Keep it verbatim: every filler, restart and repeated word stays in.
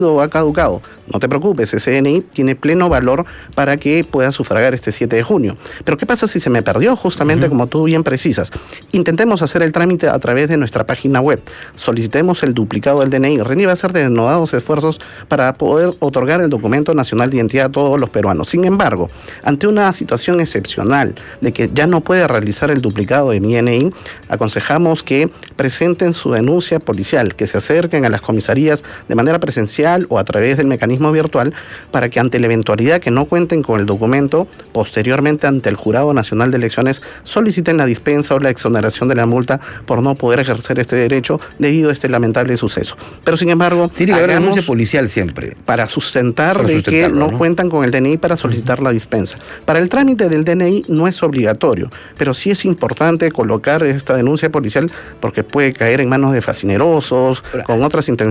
ha caducado. No te preocupes, ese D N I tiene pleno valor para que pueda sufragar este siete de junio. Pero ¿qué pasa si se me perdió? Justamente uh-huh. como tú bien precisas. Intentemos hacer el trámite a través de nuestra página web. Solicitemos el duplicado del D N I. Reni va a hacer denodados esfuerzos para poder otorgar el documento nacional de identidad a todos los peruanos. Sin embargo, ante una situación excepcional de que ya no puede realizar el duplicado de mi D N I, aconsejamos que presenten su denuncia policial, que se acerquen a las comisarías de manera presencial o a través del mecanismo virtual para que ante la eventualidad que no cuenten con el documento, posteriormente ante el Jurado Nacional de Elecciones soliciten la dispensa o la exoneración de la multa por no poder ejercer este derecho debido a este lamentable suceso. Pero sin embargo, tiene que haber denuncia policial siempre para sustentar para de que no, no cuentan con el D N I para solicitar uh-huh. la dispensa. Para el trámite del D N I no es obligatorio, pero sí es importante colocar esta denuncia policial porque puede caer en manos de facinerosos, con otras intenciones